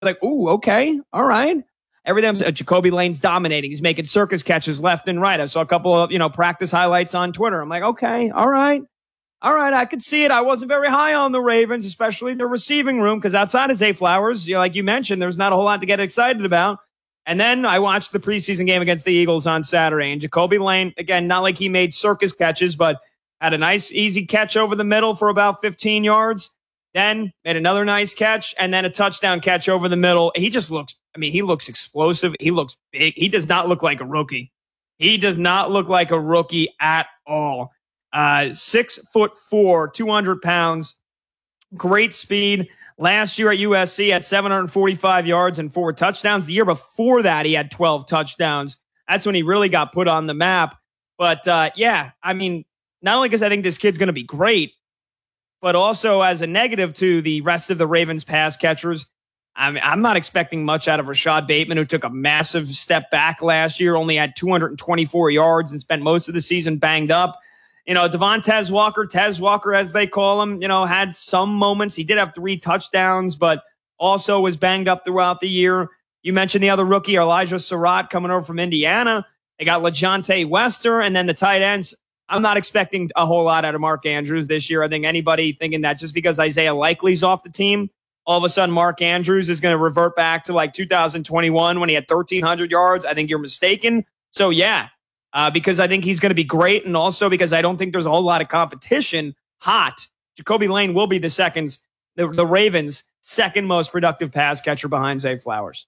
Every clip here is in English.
like, ooh, okay, all right. Everything. Jacoby Lane's dominating. He's making circus catches left and right. I saw a couple of practice highlights on Twitter. I'm like, okay, all right. All right, I could see it. I wasn't very high on the Ravens, especially the receiving room, because outside of Zay Flowers, like you mentioned, there's not a whole lot to get excited about. And then I watched the preseason game against the Eagles on Saturday, and Jacoby Lane, again, not like he made circus catches, but had a nice, easy catch over the middle for about 15 yards. Then made another nice catch, and then a touchdown catch over the middle. He just looks, he looks explosive. He looks big. He does not look like a rookie. He does not look like a rookie at all. 6'4", 200 pounds, great speed. Last year at USC had 745 yards and 4 touchdowns. The year before that, he had 12 touchdowns. That's when he really got put on the map. But not only because I think this kid's going to be great, but also as a negative to the rest of the Ravens pass catchers. I'm not expecting much out of Rashad Bateman, who took a massive step back last year, only had 224 yards and spent most of the season banged up. Devon Tez Walker, as they call him, had some moments. He did have 3 touchdowns, but also was banged up throughout the year. You mentioned the other rookie, Elijah Surratt, coming over from Indiana. They got LeJontay Wester, and then the tight ends. I'm not expecting a whole lot out of Mark Andrews this year. I think anybody thinking that just because Isaiah Likely's off the team, all of a sudden Mark Andrews is going to revert back to like 2021 when he had 1,300 yards, I think you're mistaken. So, yeah. Because I think he's going to be great, and also because I don't think there's a whole lot of competition. Jacoby Lane will be the Ravens' second most productive pass catcher behind Zay Flowers.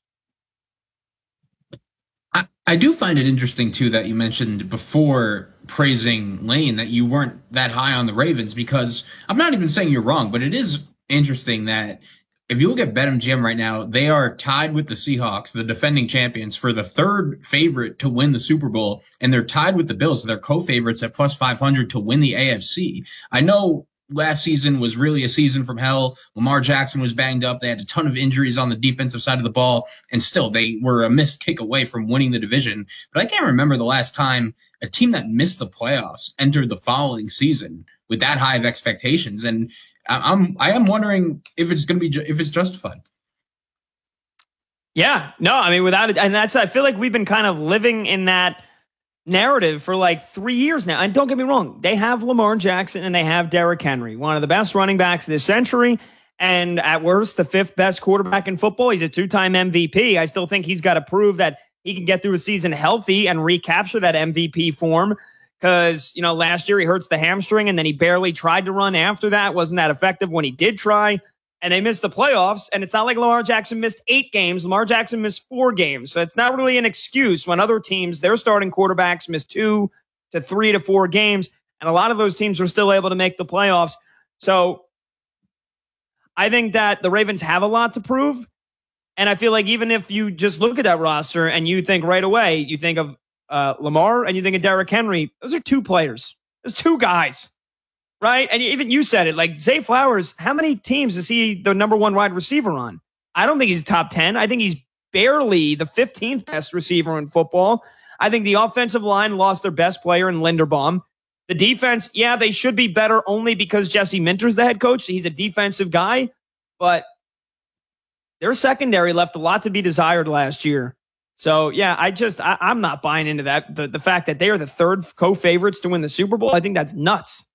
I do find it interesting, too, that you mentioned before praising Lane that you weren't that high on the Ravens, because I'm not even saying you're wrong, but it is interesting that if you look at BetMGM right now, they are tied with the Seahawks, the defending champions, for the third favorite to win the Super Bowl, and they're tied with the Bills. They're co-favorites at plus 500 to win the AFC. I know last season was really a season from hell. Lamar Jackson was banged up. They had a ton of injuries on the defensive side of the ball, and still they were a missed kick away from winning the division. But I can't remember the last time a team that missed the playoffs entered the following season with that high of expectations. And I am wondering if it's going to be if it's justified. Yeah, no, without it, and I feel like we've been kind of living in that narrative for like 3 years now. And don't get me wrong, they have Lamar Jackson and they have Derrick Henry, one of the best running backs of this century, and at worst, the 5th best quarterback in football. He's a 2-time MVP. I still think he's got to prove that he can get through a season healthy and recapture that MVP form. Because, last year he hurts the hamstring and then he barely tried to run after that. Wasn't that effective when he did try. And they missed the playoffs. And it's not like Lamar Jackson missed 8 games. Lamar Jackson missed 4 games. So it's not really an excuse when other teams, their starting quarterbacks missed 2 to 3 to 4 games. And a lot of those teams were still able to make the playoffs. So I think that the Ravens have a lot to prove. And I feel like even if you just look at that roster and you think right away, you think of Lamar and you think of Derrick Henry, those are 2 players. There's 2 guys, right? And even you said it, like Zay Flowers, how many teams is he the number 1 wide receiver on? I don't think he's top 10. I think he's barely the 15th best receiver in football. I think the offensive line lost their best player in Linderbaum. The defense, yeah, they should be better only because Jesse Minter's the head coach. He's a defensive guy, but their secondary left a lot to be desired last year. So, yeah, I'm not buying into that. The fact that they are the 3rd co-favorites to win the Super Bowl, I think that's nuts.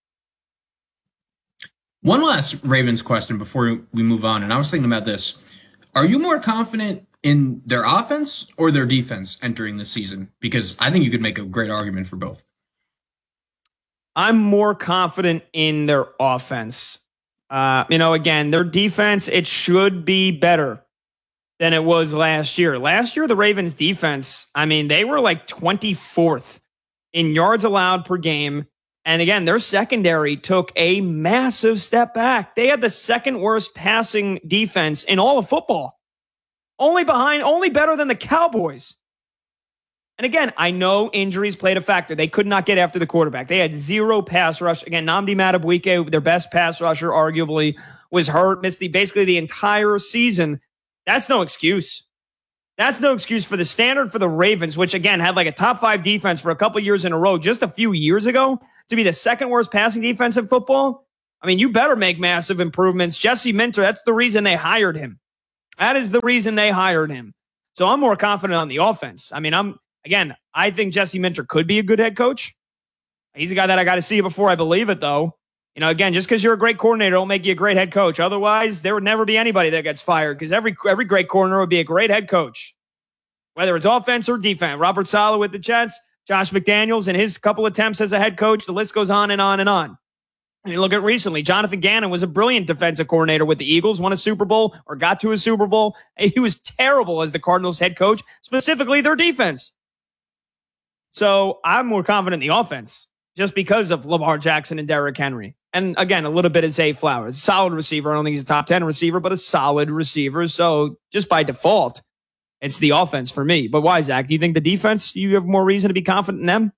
One last Ravens question before we move on, and I was thinking about this. Are you more confident in their offense or their defense entering this season? Because I think you could make a great argument for both. I'm more confident in their offense. Again, their defense, it should be better than it was last year. Last year, the Ravens defense, they were like 24th in yards allowed per game. And again, their secondary took a massive step back. They had the 2nd worst passing defense in all of football. Only better than the Cowboys. And again, I know injuries played a factor. They could not get after the quarterback. They had 0 pass rush. Again, Nnamdi Madubuike, their best pass rusher, arguably, was hurt, missed basically the entire season. That's no excuse. That's no excuse for the standard for the Ravens, which, again, had like a top 5 defense for a couple years in a row just a few years ago, to be the 2nd worst passing defense in football. You better make massive improvements. Jesse Minter, that's the reason they hired him. That is the reason they hired him. So I'm more confident on the offense. I mean, I think Jesse Minter could be a good head coach. He's a guy that I got to see before I believe it, though. Again, just because you're a great coordinator don't make you a great head coach. Otherwise, there would never be anybody that gets fired because every great coordinator would be a great head coach, whether it's offense or defense. Robert Saleh with the Jets, Josh McDaniels and his couple attempts as a head coach. The list goes on and on and on. And you look at recently, Jonathan Gannon was a brilliant defensive coordinator with the Eagles, won a Super Bowl or got to a Super Bowl. He was terrible as the Cardinals head coach, specifically their defense. So I'm more confident in the offense just because of Lamar Jackson and Derrick Henry. And again, a little bit of Zay Flowers, solid receiver. I don't think he's a top 10 receiver, but a solid receiver. So just by default, it's the offense for me. But why, Zach? Do you think the defense, you have more reason to be confident in them?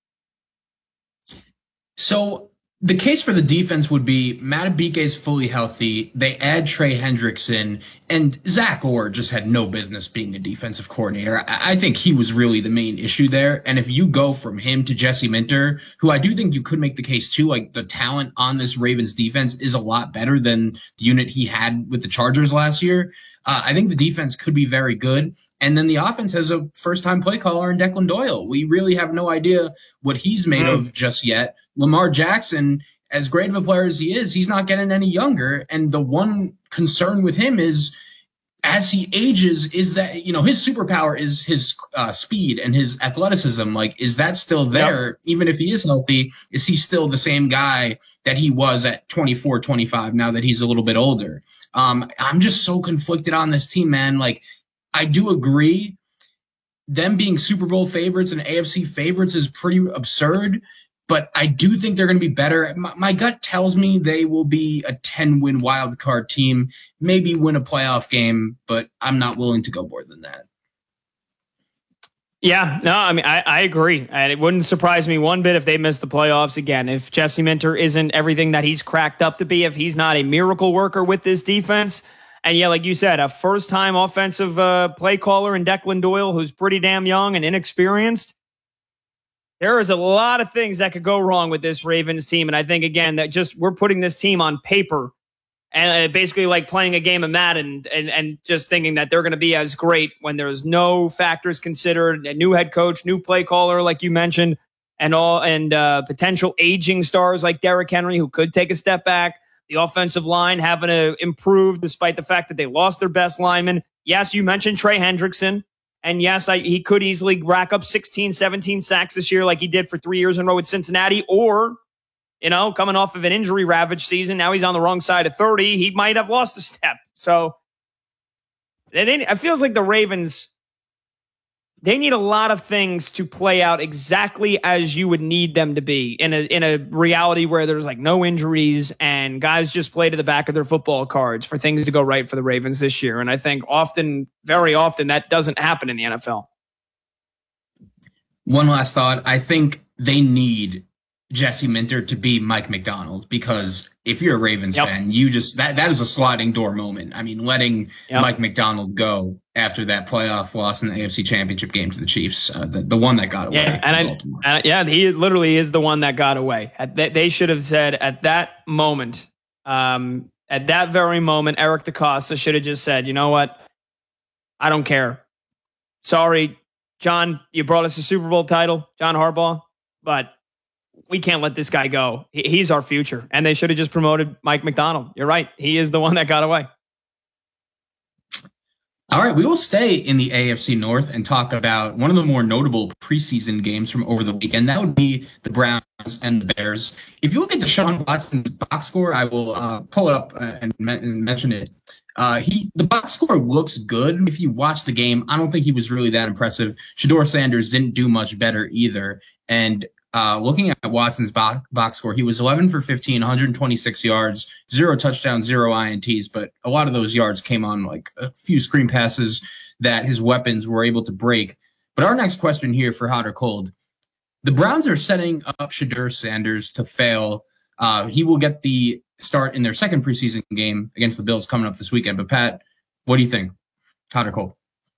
So the case for the defense would be Madubuike is fully healthy. They add Trey Hendrickson, and Zach Orr just had no business being a defensive coordinator. I think he was really the main issue there. And if you go from him to Jesse Minter, who I do think you could make the case too, like the talent on this Ravens defense is a lot better than the unit he had with the Chargers last year. I think the defense could be very good. And then the offense has a first-time play caller in Declan Doyle. We really have no idea what he's made of just yet. Lamar Jackson, as great of a player as he is, he's not getting any younger. And the one concern with him is, as he ages, is that, his superpower is his speed and his athleticism. Like, is that still there? Yep. Even if he is healthy, is he still the same guy that he was at 24, 25, now that he's a little bit older? I'm just so conflicted on this team, man. Like, I do agree them being Super Bowl favorites and AFC favorites is pretty absurd, but I do think they're going to be better. My gut tells me they will be a 10-win wild card team, maybe win a playoff game, but I'm not willing to go more than that. Yeah, no, I mean, I agree. And it wouldn't surprise me one bit if they miss the playoffs again. If Jesse Minter isn't everything that he's cracked up to be, if he's not a miracle worker with this defense. And yeah, like you said, a first-time offensive play caller in Declan Doyle, who's pretty damn young and inexperienced. There is a lot of things that could go wrong with this Ravens team. And I think, again, that just we're putting this team on paper and basically like playing a game of Madden and just thinking that they're going to be as great when there's no factors considered, a new head coach, new play caller, like you mentioned, and potential aging stars like Derrick Henry, who could take a step back. The offensive line having to improve despite the fact that they lost their best lineman. Yes, you mentioned Trey Hendrickson. And yes, he could easily rack up 16, 17 sacks this year like he did for 3 years in a row with Cincinnati. Or, coming off of an injury-ravaged season, now he's on the wrong side of 30. He might have lost a step. So it feels like the Ravens, they need a lot of things to play out exactly as you would need them to be in a reality where there's like no injuries and guys just play to the back of their football cards for things to go right for the Ravens this year. And I think very often, that doesn't happen in the NFL. One last thought. I think they need Jesse Minter to be Mike Macdonald, because if you're a Ravens fan, you just that is a sliding door moment. I mean, letting Mike Macdonald go after that playoff loss in the AFC Championship game to the Chiefs, the one that got away. Yeah, he literally is the one that got away. They should have said at that moment, at that very moment, Eric DeCosta should have just said, you know what? I don't care. Sorry, John, you brought us a Super Bowl title, John Harbaugh, but we can't let this guy go. He's our future. And they should have just promoted Mike Macdonald. You're right. He is the one that got away. All right, we will stay in the AFC North and talk about one of the more notable preseason games from over the weekend. That would be the Browns and the Bears. If you look at Deshaun Watson's box score, I will pull it up and mention it. The box score looks good. If you watch the game, I don't think he was really that impressive. Shedeur Sanders didn't do much better either. And looking at Watson's box score, he was 11 for 15, 126 yards, 0 touchdowns, 0 INTs, but a lot of those yards came on like a few screen passes that his weapons were able to break. But our next question here for Hot or Cold, the Browns are setting up Shedeur Sanders to fail. He will get the start in their second preseason game against the Bills coming up this weekend. But Pat, what do you think? Hot or cold?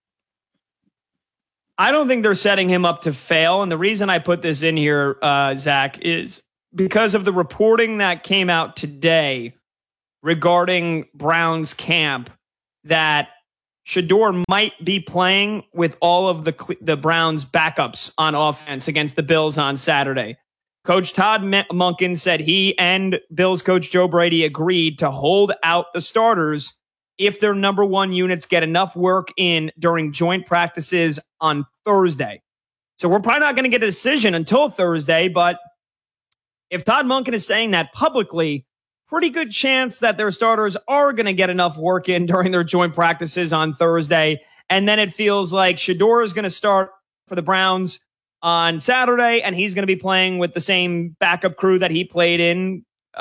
I don't think they're setting him up to fail. And the reason I put this in here, Zach, is because of the reporting that came out today regarding Browns camp, that Shador might be playing with all of the Browns' backups on offense against the Bills on Saturday. Coach Todd Monken said he and Bills coach Joe Brady agreed to hold out the starters if their number one units get enough work in during joint practices on Thursday. So we're probably not going to get a decision until Thursday, but if Todd Monken is saying that publicly, pretty good chance that their starters are going to get enough work in during their joint practices on Thursday. And then it feels like Shador is going to start for the Browns on Saturday, and he's going to be playing with the same backup crew that he played in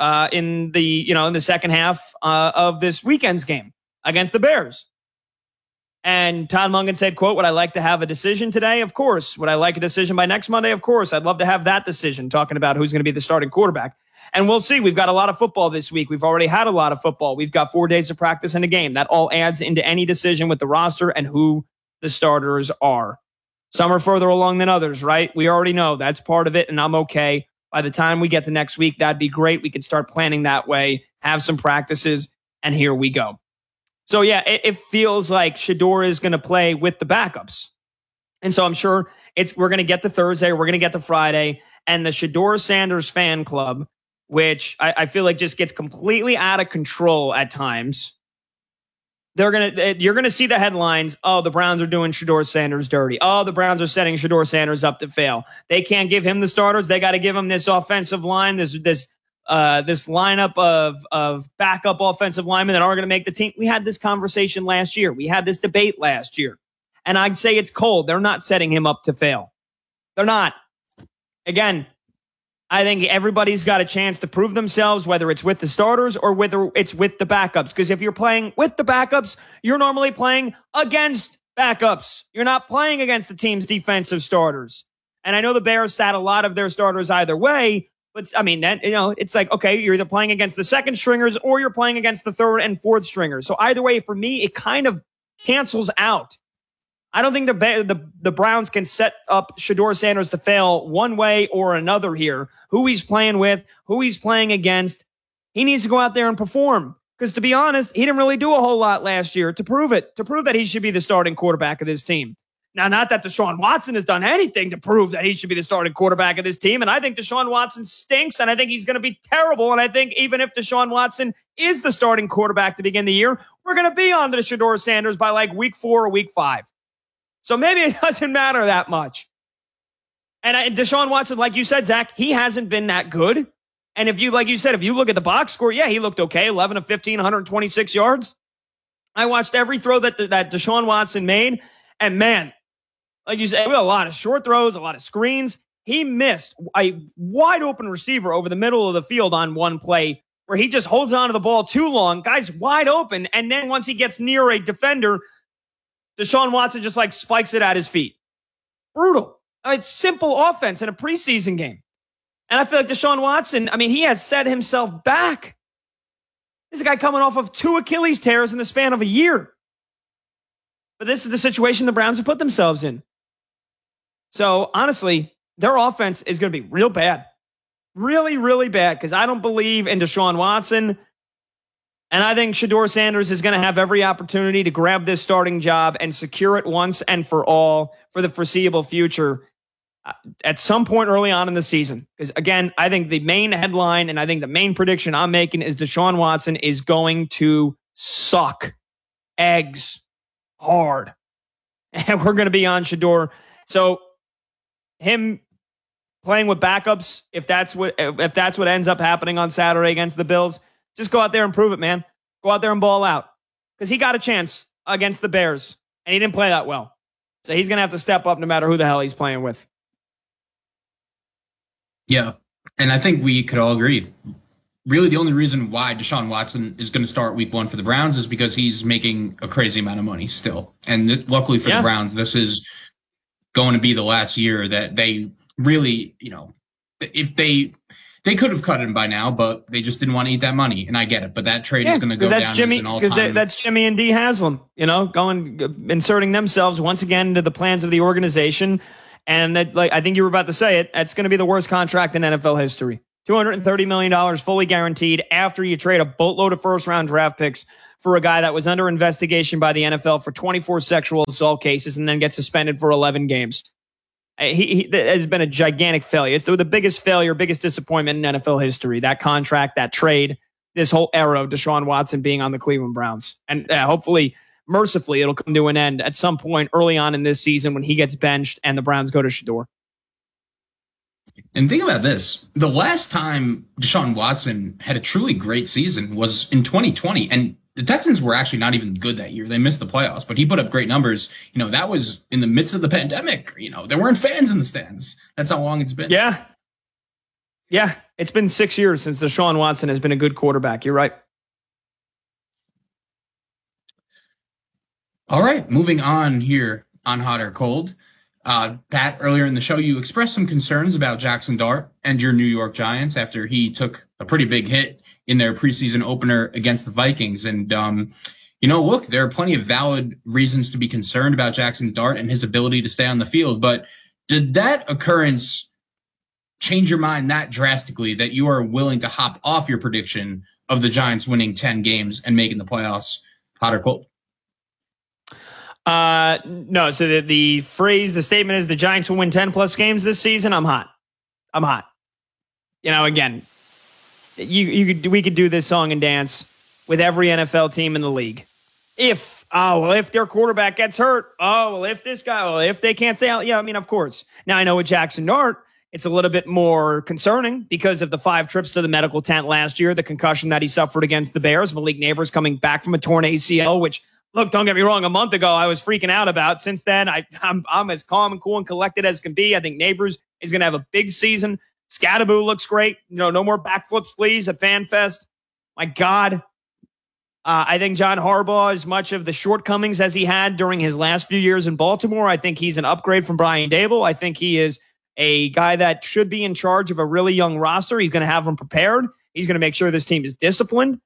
the second half of this weekend's game against the Bears. And Todd Monken said, quote, would I like to have a decision today? Of course. Would I like a decision by next Monday? Of course. I'd love to have that decision, talking about who's going to be the starting quarterback. And we'll see. We've got a lot of football this week. We've already had a lot of football. We've got 4 days of practice and a game. That all adds into any decision with the roster and who the starters are. Some are further along than others, right? We already know that's part of it, and I'm okay. By the time we get to next week, that'd be great. We could start planning that way, have some practices, and here we go. So, yeah, it feels like Shador is going to play with the backups. And so I'm sure we're going to get to Thursday, we're going to get to Friday, and the Shador Sanders fan club, which I feel like just gets completely out of control at times. You're going to see the headlines. Oh, the Browns are doing Shador Sanders dirty. Oh, the Browns are setting Shador Sanders up to fail. They can't give him the starters. They got to give him this offensive line, this lineup of backup offensive linemen that aren't going to make the team. We had this conversation last year. We had this debate last year. And I'd say it's cold. They're not setting him up to fail. They're not. Again, I think everybody's got a chance to prove themselves, whether it's with the starters or whether it's with the backups. Because if you're playing with the backups, you're normally playing against backups. You're not playing against the team's defensive starters. And I know the Bears sat a lot of their starters either way, but I mean, then, it's like, okay, you're either playing against the second stringers or you're playing against the third and fourth stringers. So either way, for me, it kind of cancels out. I don't think the Browns can set up Shador Sanders to fail one way or another here. Who he's playing with, who he's playing against. He needs to go out there and perform. Because to be honest, he didn't really do a whole lot last year to prove that he should be the starting quarterback of this team. Now, not that Deshaun Watson has done anything to prove that he should be the starting quarterback of this team. And I think Deshaun Watson stinks, and I think he's going to be terrible. And I think even if Deshaun Watson is the starting quarterback to begin the year, we're going to be on to Shador Sanders by like week 4 or week 5. So maybe it doesn't matter that much. And Deshaun Watson, like you said, Zach, he hasn't been that good. And if you look at the box score, yeah, he looked okay. 11 of 15, 126 yards. I watched every throw that Deshaun Watson made. And man, like you said, with a lot of short throws, a lot of screens. He missed a wide open receiver over the middle of the field on one play where he just holds on to the ball too long. Guy's wide open. And then once he gets near a defender, Deshaun Watson just like spikes it at his feet. Brutal. It's simple offense in a preseason game. And I feel like Deshaun Watson, he has set himself back. This is a guy coming off of 2 Achilles tears in the span of a year. But this is the situation the Browns have put themselves in. So honestly, their offense is going to be real bad. Really, really bad, because I don't believe in Deshaun Watson. And I think Shador Sanders is going to have every opportunity to grab this starting job and secure it once and for all for the foreseeable future at some point early on in the season. Because, again, I think the main headline and I think the main prediction I'm making is Deshaun Watson is going to suck eggs hard. And we're going to be on Shador. So him playing with backups, if that's what ends up happening on Saturday against the Bills, just go out there and prove it, man. Go out there and ball out. Because he got a chance against the Bears, and he didn't play that well. So he's going to have to step up no matter who the hell he's playing with. Yeah, and I think we could all agree. Really, the only reason why Deshaun Watson is going to start week 1 for the Browns is because he's making a crazy amount of money still. And luckily for the Browns, this is going to be the last year that they really, if they could have cut him by now, but they just didn't want to eat that money. And I get it. But that trade is going to go down as an all-time. Because that's Jimmy and Dee Haslam, inserting themselves once again into the plans of the organization. And I think you were about to say it, that's going to be the worst contract in NFL history. $230 million fully guaranteed after you trade a boatload of first-round draft picks for a guy that was under investigation by the NFL for 24 sexual assault cases and then gets suspended for 11 games. He has been a gigantic failure. It's the biggest failure, biggest disappointment in NFL history. That contract, that trade, this whole era of Deshaun Watson being on the Cleveland Browns. And hopefully, mercifully, it'll come to an end at some point early on in this season when he gets benched and the Browns go to Shador. And think about this. The last time Deshaun Watson had a truly great season was in 2020. And the Texans were actually not even good that year. They missed the playoffs, but he put up great numbers. That was in the midst of the pandemic. There weren't fans in the stands. That's how long it's been. Yeah. Yeah. It's been 6 years since Deshaun Watson has been a good quarterback. You're right. All right. Moving on here on Hot or Cold. Pat, earlier in the show, you expressed some concerns about Jackson Dart and your New York Giants after he took a pretty big hit in their preseason opener against the Vikings. And, look, there are plenty of valid reasons to be concerned about Jackson Dart and his ability to stay on the field. But did that occurrence change your mind that drastically that you are willing to hop off your prediction of the Giants winning 10 games and making the playoffs? Hot or cold? No. So the statement is the Giants will win 10 plus games this season. I'm hot. Again, we could do this song and dance with every NFL team in the league. If their quarterback gets hurt, if this guy, if they can't stay out. Yeah, of course. Now I know with Jackson Dart, it's a little bit more concerning because of the 5 trips to the medical tent last year, the concussion that he suffered against the Bears, Malik Neighbors coming back from a torn ACL, which, look, don't get me wrong, a month ago I was freaking out about. Since then, I'm as calm and cool and collected as can be. I think Neighbors is going to have a big season. Scattaboo looks great. No more backflips, please, at FanFest. My God. I think John Harbaugh, as much of the shortcomings as he had during his last few years in Baltimore, I think he's an upgrade from Brian Daboll. I think he is a guy that should be in charge of a really young roster. He's going to have them prepared. He's going to make sure this team is disciplined.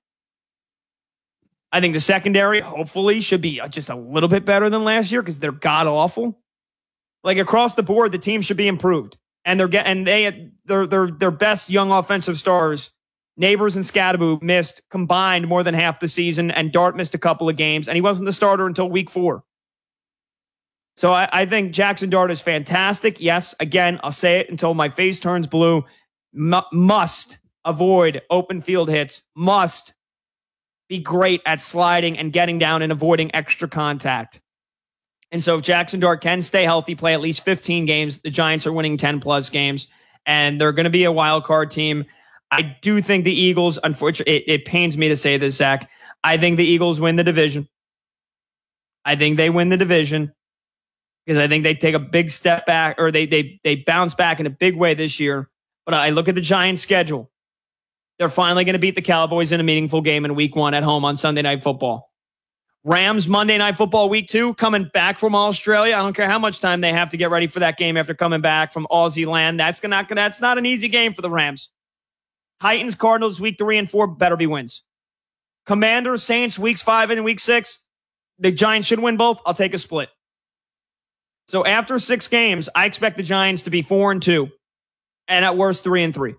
I think the secondary, hopefully, should be just a little bit better than last year because they're god-awful. Like, across the board, the team should be improved. And their best young offensive stars, Neighbors and Scattaboo, missed combined more than half the season, and Dart missed a couple of games, and he wasn't the starter until week 4. So I think Jackson Dart is fantastic. Yes, again, I'll say it until my face turns blue. Must avoid open field hits. Must be great at sliding and getting down and avoiding extra contact. And so if Jackson Dart can stay healthy, play at least 15 games, the Giants are winning 10-plus games, and they're going to be a wild card team. I do think the Eagles, unfortunately, it pains me to say this, Zach, I think the Eagles win the division. I think they win the division because I think they take a big step back, or they bounce back in a big way this year. But I look at the Giants' schedule. They're finally going to beat the Cowboys in a meaningful game in week 1 at home on Sunday Night Football. Rams, Monday Night Football week 2, coming back from Australia. I don't care how much time they have to get ready for that game after coming back from Aussie land. That's not an easy game for the Rams. Titans, Cardinals, week 3 and 4 better be wins. Commanders, Saints, weeks 5 and week 6. The Giants should win both. I'll take a split. So after 6 games, I expect the Giants to be 4-2, and at worst 3-3.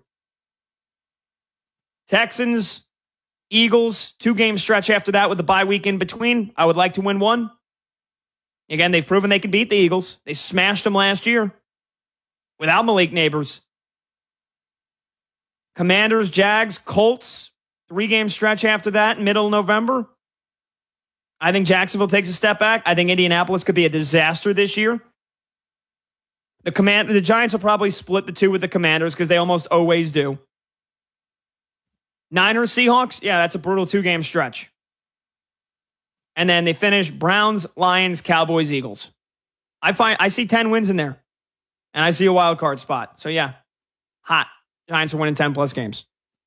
Texans, Eagles, 2-game stretch after that with the bye week in between. I would like to win 1. Again, they've proven they can beat the Eagles. They smashed them last year without Malik Neighbors. Commanders, Jags, Colts, 3-game stretch after that, middle of November. I think Jacksonville takes a step back. I think Indianapolis could be a disaster this year. The Giants will probably split the 2 with the Commanders because they almost always do. Niners, Seahawks, yeah, that's a brutal 2-game stretch. And then they finish Browns, Lions, Cowboys, Eagles. I see 10 wins in there. And I see a wild card spot. So yeah, hot. Giants are winning 10-plus games.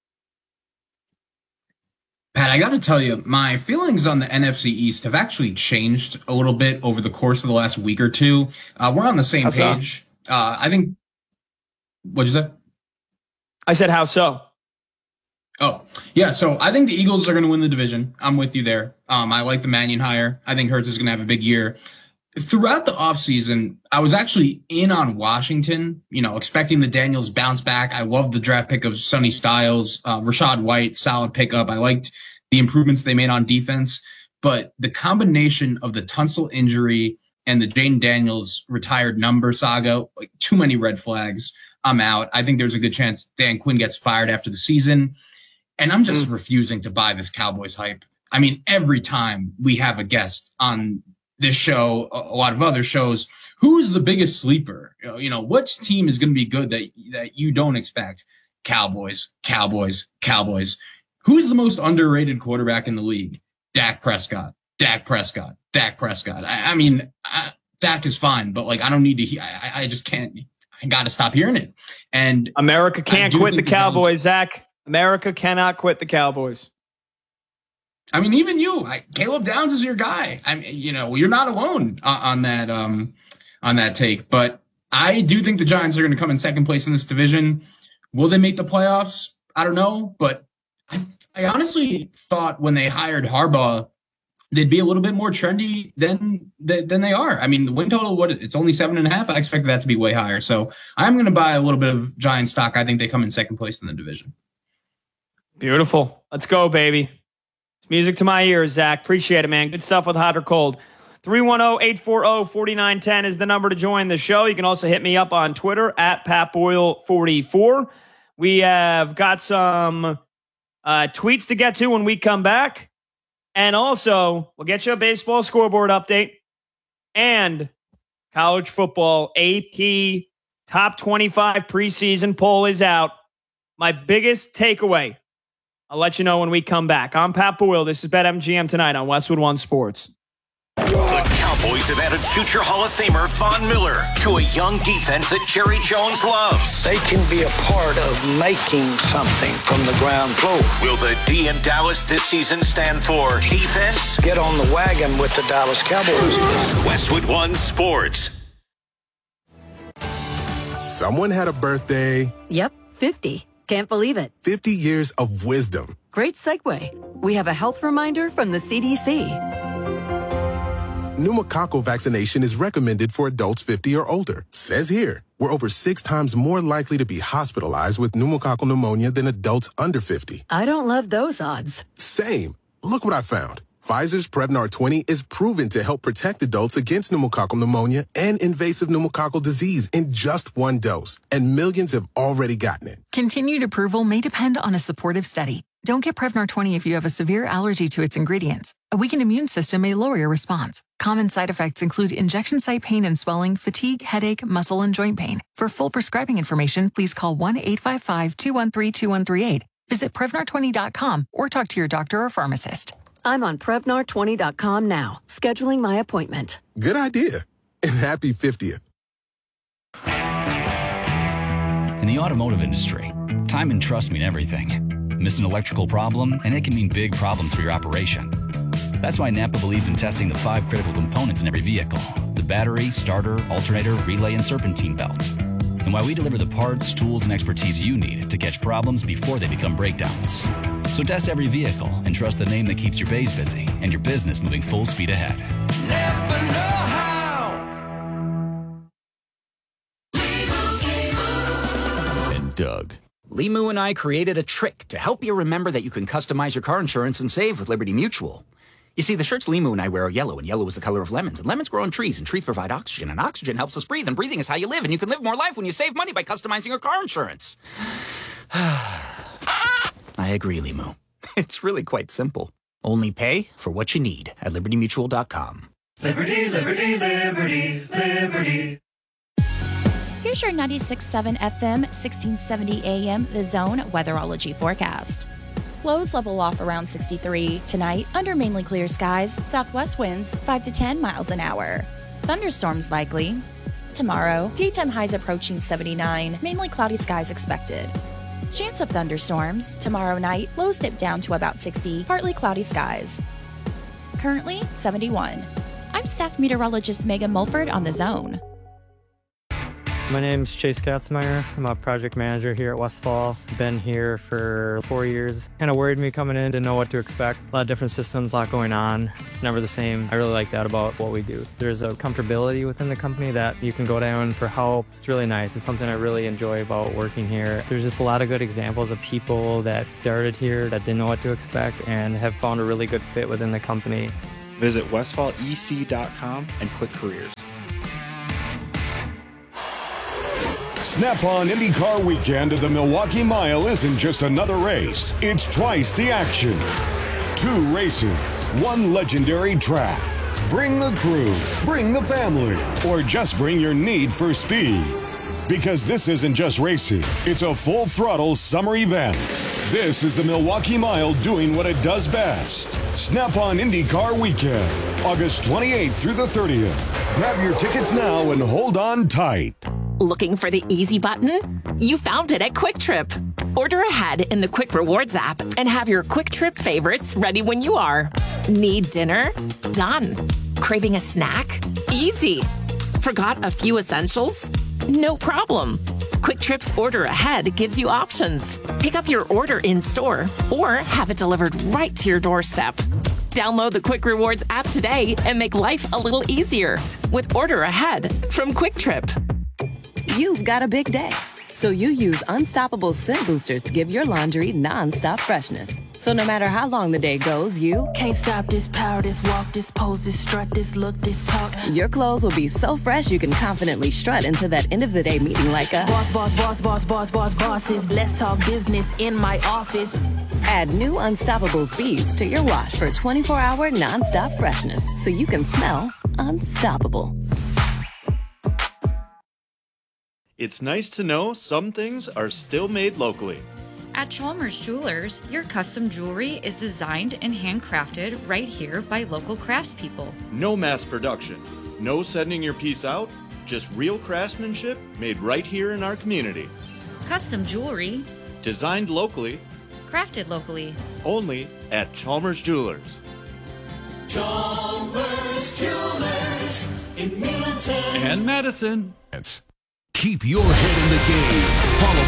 Pat, I got to tell you, my feelings on the NFC East have actually changed a little bit over the course of the last week or two. We're on the same page. I think. What'd you say? I said, how so? Oh, yeah. So I think the Eagles are going to win the division. I'm with you there. I like the Mannion hire. I think Hurts is going to have a big year. Throughout the offseason, I was actually in on Washington, expecting the Daniels bounce back. I loved the draft pick of Sonny Styles, Rashad White, solid pickup. I liked the improvements they made on defense. But the combination of the Tunsil injury and the Jaden Daniels retired number saga, like too many red flags. I'm out. I think there's a good chance Dan Quinn gets fired after the season. And I'm just refusing to buy this Cowboys hype. I mean, every time we have a guest on this show, a lot of other shows, who is the biggest sleeper? You know, which team is going to be good that you don't expect? Cowboys, Cowboys, Cowboys. Who's the most underrated quarterback in the league? Dak Prescott, Dak Prescott, Dak Prescott. I mean, Dak is fine, but like, I don't need to I just can't. I got to stop hearing it. And America can't quit the Cowboys, Zach. America cannot quit the Cowboys. I mean, even you, Caleb Downs is your guy. I mean, you know, you're not alone on that take. But I do think the Giants are going to come in second place in this division. Will they make the playoffs? I don't know. But I honestly thought when they hired Harbaugh, they'd be a little bit more trendy than they are. I mean, the win total, it's only 7.5. I expected that to be way higher. So I'm going to buy a little bit of Giant stock. I think they come in second place in the division. Beautiful. Let's go, baby. It's music to my ears, Zach. Appreciate it, man. Good stuff with Hot or Cold. 310-840-4910 is the number to join the show. You can also hit me up on Twitter at PatBoyle44. We have got some tweets to get to when we come back. And also, we'll get you a baseball scoreboard update and college football AP top 25 preseason poll is out. My biggest takeaway, I'll let you know when we come back. I'm Pat Boyle. This is BetMGM tonight on Westwood One Sports. The Cowboys have added future Hall of Famer Von Miller to a young defense that Jerry Jones loves. They can be a part of making something from the ground floor. Will the D in Dallas this season stand for defense? Get on the wagon with the Dallas Cowboys. Westwood One Sports. Someone had a birthday. Yep, 50. Can't believe it. 50 years of wisdom. Great segue. We have a health reminder from the CDC. Pneumococcal vaccination is recommended for adults 50 or older. Says here, we're over 6 times more likely to be hospitalized with pneumococcal pneumonia than adults under 50. I don't love those odds. Same. Look what I found. Pfizer's Prevnar 20 is proven to help protect adults against pneumococcal pneumonia and invasive pneumococcal disease in just 1 dose. And millions have already gotten it. Continued approval may depend on a supportive study. Don't get Prevnar 20 if you have a severe allergy to its ingredients. A weakened immune system may lower your response. Common side effects include injection site pain and swelling, fatigue, headache, muscle, and joint pain. For full prescribing information, please call 1-855-213-2138. Visit Prevnar20.com or talk to your doctor or pharmacist. I'm on Prevnar20.com now, scheduling my appointment. Good idea. And happy 50th. In the automotive industry, time and trust mean everything. Miss an electrical problem, and it can mean big problems for your operation. That's why Napa believes in testing the 5 critical components in every vehicle: the battery, starter, alternator, relay, and serpentine belt. And why we deliver the parts, tools, and expertise you need to catch problems before they become breakdowns. So test every vehicle and trust the name that keeps your bays busy and your business moving full speed ahead. Napa know-how. And Doug. Limu and I created a trick to help you remember that you can customize your car insurance and save with Liberty Mutual. You see, the shirts Limu and I wear are yellow, and yellow is the color of lemons, and lemons grow on trees, and trees provide oxygen, and oxygen helps us breathe, and breathing is how you live, and you can live more life when you save money by customizing your car insurance. I agree, Limu. It's really quite simple. Only pay for what you need at LibertyMutual.com. Liberty, liberty, liberty, liberty. Here's your 96.7 FM, 1670 AM, The Zone weatherology forecast. Lows level off around 63. Tonight, under mainly clear skies, southwest winds 5 to 10 miles an hour. Thunderstorms likely. Tomorrow, daytime highs approaching 79, mainly cloudy skies expected. Chance of thunderstorms. Tomorrow night, lows dip down to about 60, partly cloudy skies. Currently, 71. I'm staff meteorologist Megan Mulford on The Zone. My name's Chase Katzmeyer. I'm a project manager here at Westfall. Been here for 4 years. Kind of worried me coming in, didn't know what to expect. A lot of different systems, a lot going on. It's never the same. I really like that about what we do. There's a comfortability within the company that you can go down for help. It's really nice. It's something I really enjoy about working here. There's just a lot of good examples of people that started here that didn't know what to expect and have found a really good fit within the company. Visit westfallec.com and click careers. Snap-on IndyCar weekend at the Milwaukee Mile isn't just another race. It's twice the action. 2 races, 1 legendary track. Bring the crew, bring the family, or just bring your need for speed. Because this isn't just racing, it's a full-throttle summer event. This is the Milwaukee Mile doing what it does best. Snap-on IndyCar weekend, August 28th through the 30th. Grab your tickets now and hold on tight. Looking for the easy button? You found it at Quick Trip. Order ahead in the Quick Rewards app and have your Quick Trip favorites ready when you are. Need dinner? Done. Craving a snack? Easy. Forgot a few essentials? No problem. Quick Trip's Order Ahead gives you options. Pick up your order in store or have it delivered right to your doorstep. Download the Quick Rewards app today and make life a little easier with Order Ahead from Quick Trip. You've got a big day, so you use Unstoppable Scent Boosters to give your laundry non-stop freshness. So no matter how long the day goes, you can't stop this power, this walk, this pose, this strut, this look, this talk. Your clothes will be so fresh you can confidently strut into that end of the day meeting like a bosses. Let's talk business in my office. Add new Unstoppable beads to your wash for 24-hour non-stop freshness, so you can smell unstoppable. It's nice to know some things are still made locally. At Chalmers Jewelers, your custom jewelry is designed and handcrafted right here by local craftspeople. No mass production, no sending your piece out, just real craftsmanship made right here in our community. Custom jewelry, designed locally, crafted locally, only at Chalmers Jewelers. Chalmers Jewelers in Middleton and Madison. Keep your head in the game. Follow